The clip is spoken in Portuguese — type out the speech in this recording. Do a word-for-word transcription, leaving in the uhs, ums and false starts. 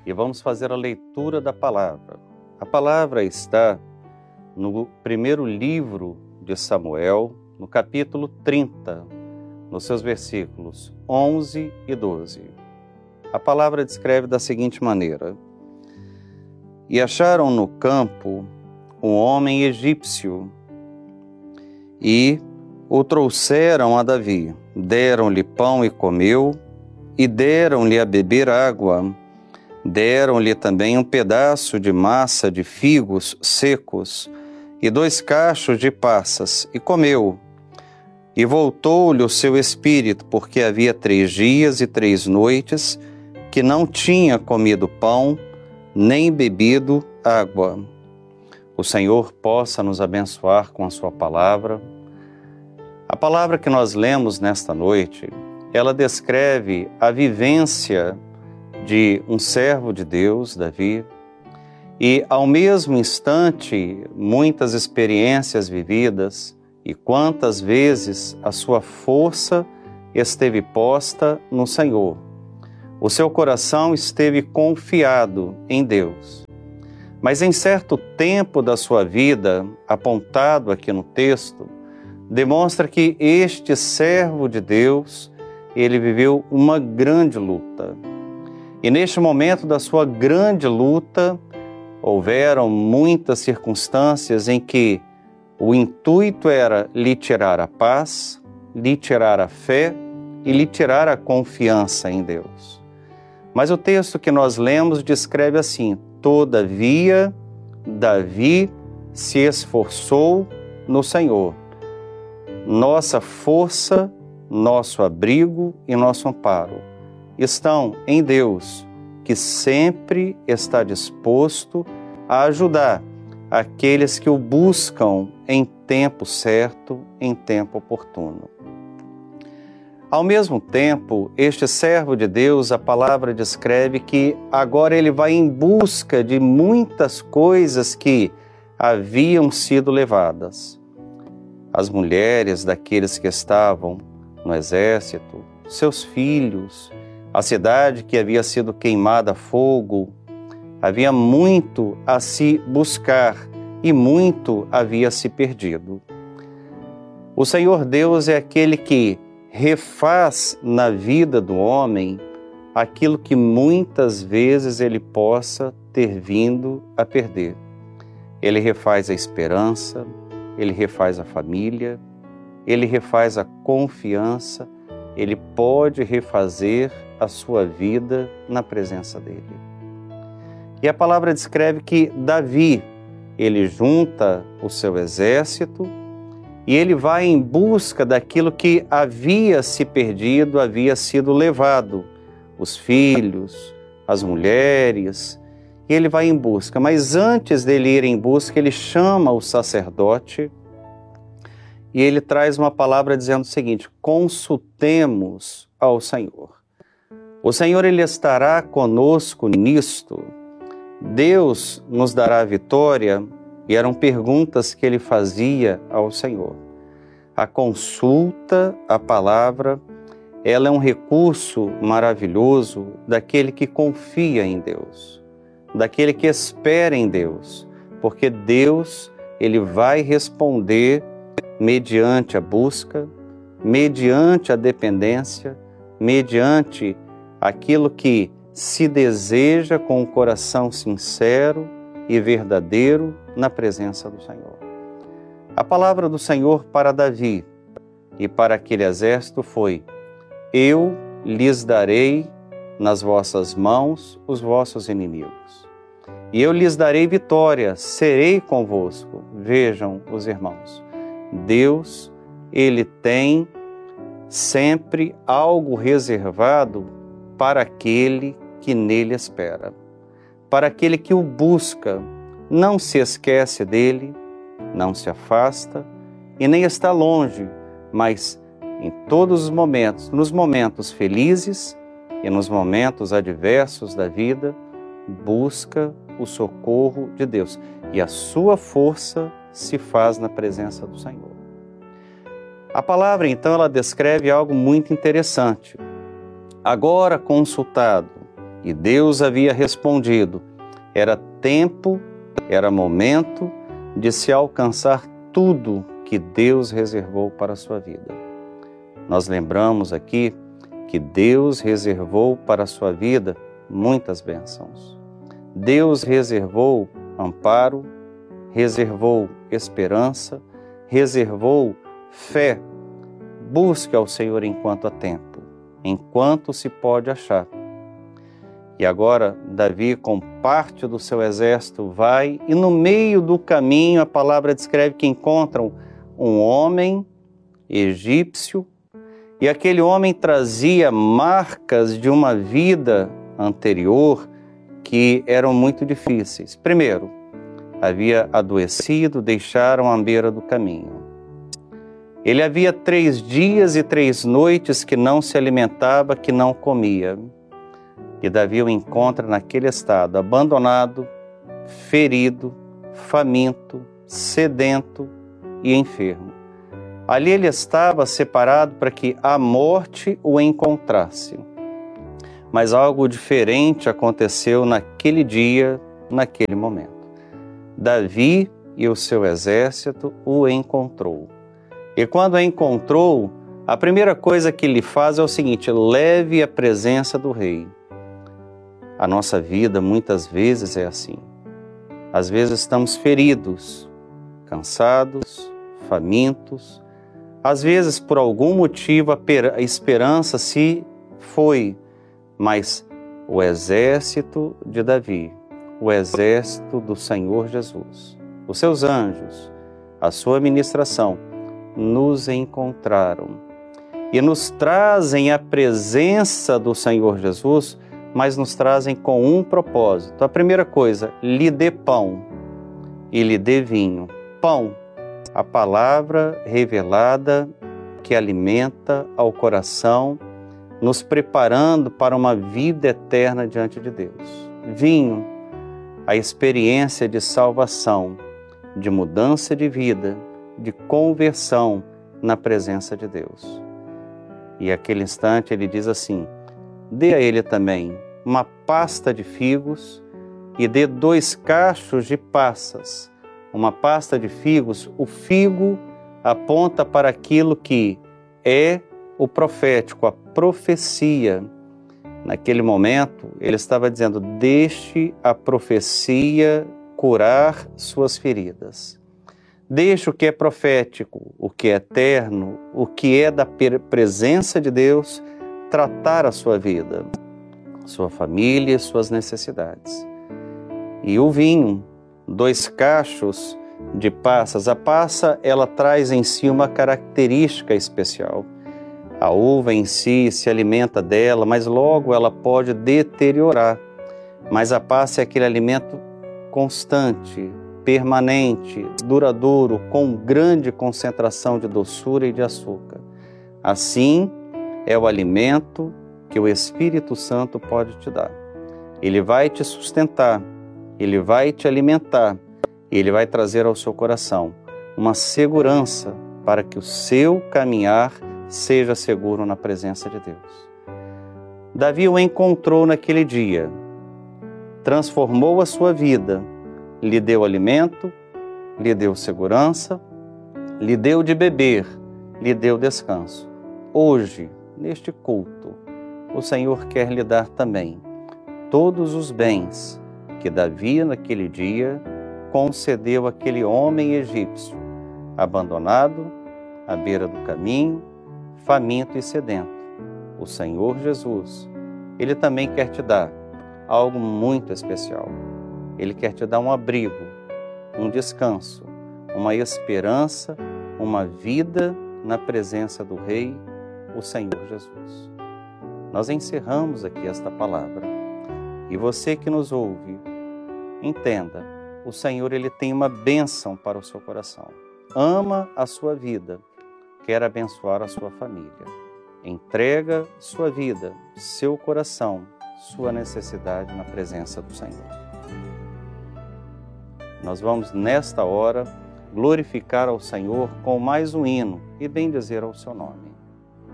e vamos fazer a leitura da palavra. A palavra está no primeiro livro de Samuel, no capítulo trinta, nos seus versículos onze e doze. A palavra descreve da seguinte maneira: E acharam no campo um homem egípcio, e o trouxeram a Davi. Deram-lhe pão e comeu, e deram-lhe a beber água. Deram-lhe também um pedaço de massa de figos secos e dois cachos de passas, e comeu. E voltou-lhe o seu espírito, porque havia três dias e três noites que não tinha comido pão, nem bebido água. O Senhor possa nos abençoar com a sua palavra. A palavra que nós lemos nesta noite, ela descreve a vivência de um servo de Deus, Davi, e ao mesmo instante, muitas experiências vividas e quantas vezes a sua força esteve posta no Senhor. O seu coração esteve confiado em Deus. Mas em certo tempo da sua vida, apontado aqui no texto, demonstra que este servo de Deus, ele viveu uma grande luta. E neste momento da sua grande luta, houveram muitas circunstâncias em que o intuito era lhe tirar a paz, lhe tirar a fé e lhe tirar a confiança em Deus. Mas o texto que nós lemos descreve assim: Todavia, Davi se esforçou no Senhor. Nossa força, nosso abrigo e nosso amparo estão em Deus, que sempre está disposto a ajudar aqueles que o buscam em tempo certo, em tempo oportuno. Ao mesmo tempo, este servo de Deus, a palavra descreve que agora ele vai em busca de muitas coisas que haviam sido levadas. As mulheres daqueles que estavam no exército, seus filhos, a cidade que havia sido queimada a fogo, havia muito a se buscar e muito havia se perdido. O Senhor Deus é aquele que refaz na vida do homem aquilo que muitas vezes ele possa ter vindo a perder. Ele refaz a esperança, ele refaz a família, ele refaz a confiança, ele pode refazer a sua vida na presença dele. E a palavra descreve que Davi, ele junta o seu exército e ele vai em busca daquilo que havia se perdido, havia sido levado, os filhos, as mulheres, e ele vai em busca. Mas antes dele ir em busca, ele chama o sacerdote e ele traz uma palavra dizendo o seguinte: consultemos ao Senhor. O Senhor, ele estará conosco nisto. Deus nos dará a vitória. E eram perguntas que ele fazia ao Senhor. A consulta, a palavra, ela é um recurso maravilhoso daquele que confia em Deus, daquele que espera em Deus, porque Deus, ele vai responder mediante a busca, mediante a dependência, mediante aquilo que se deseja com o coração sincero e verdadeiro na presença do Senhor. A palavra do Senhor para Davi e para aquele exército foi: eu lhes darei nas vossas mãos os vossos inimigos, e eu lhes darei vitória, serei convosco. Vejam os irmãos, Deus, ele tem sempre algo reservado para aquele que nele espera, para aquele que o busca. Não se esquece dele, não se afasta e nem está longe, mas em todos os momentos, nos momentos felizes e nos momentos adversos da vida, busca o socorro de Deus e a sua força se faz na presença do Senhor. A palavra, então, ela descreve algo muito interessante. Agora consultado, E Deus havia respondido: era tempo, era momento de se alcançar tudo que Deus reservou para a sua vida. Nós lembramos aqui que Deus reservou para a sua vida muitas bênçãos. Deus reservou amparo, reservou esperança, reservou fé. Busque ao Senhor enquanto há tempo, enquanto se pode achar. E agora Davi, com parte do seu exército, vai e no meio do caminho a palavra descreve que encontram um homem egípcio, e aquele homem trazia marcas de uma vida anterior que eram muito difíceis. Primeiro, havia adoecido, deixaram à beira do caminho. Ele havia três dias e três noites que não se alimentava, que não comia. E Davi o encontra naquele estado, abandonado, ferido, faminto, sedento e enfermo. Ali ele estava separado para que a morte o encontrasse. Mas algo diferente aconteceu naquele dia, naquele momento. Davi e o seu exército o encontrou. E quando o encontrou, a primeira coisa que ele faz é o seguinte: leve a presença do rei. A nossa vida muitas vezes é assim. Às vezes estamos feridos, cansados, famintos. Às vezes, por algum motivo, a esperança se foi. Mas o exército de Davi, o exército do Senhor Jesus, os seus anjos, a sua ministração, nos encontraram e nos trazem a presença do Senhor Jesus, mas nos trazem com um propósito. A primeira coisa, lhe dê pão e lhe dê vinho. Pão, a palavra revelada que alimenta ao coração, nos preparando para uma vida eterna diante de Deus. Vinho, a experiência de salvação, de mudança de vida, de conversão na presença de Deus. E aquele instante ele diz assim: dê a ele também uma pasta de figos e dê dois cachos de passas. Uma pasta de figos, o figo aponta para aquilo que é o profético, a profecia. Naquele momento, ele estava dizendo: deixe a profecia curar suas feridas. Deixe o que é profético, o que é eterno, o que é da presença de Deus, tratar a sua vida, sua família e suas necessidades. E o vinho, dois cachos de passas. A passa, ela traz em si uma característica especial. A uva em si se alimenta dela, mas logo ela pode deteriorar. Mas a passa é aquele alimento constante, permanente, duradouro, com grande concentração de doçura e de açúcar. Assim é o alimento que o Espírito Santo pode te dar. Ele vai te sustentar, ele vai te alimentar, ele vai trazer ao seu coração uma segurança para que o seu caminhar seja seguro na presença de Deus. Davi o encontrou naquele dia, transformou a sua vida, lhe deu alimento, lhe deu segurança, lhe deu de beber, lhe deu descanso. Hoje, neste culto, o Senhor quer lhe dar também todos os bens que Davi, naquele dia, concedeu àquele homem egípcio, abandonado, à beira do caminho, faminto e sedento. O Senhor Jesus, Ele também quer te dar algo muito especial. Ele quer te dar um abrigo, um descanso, uma esperança, uma vida na presença do Rei, o Senhor Jesus. Nós encerramos aqui esta palavra. E você que nos ouve, entenda, o Senhor ele tem uma bênção para o seu coração. Ama a sua vida, quer abençoar a sua família. Entrega sua vida, seu coração, sua necessidade na presença do Senhor. Nós vamos, nesta hora, glorificar ao Senhor com mais um hino e bendizer ao seu nome.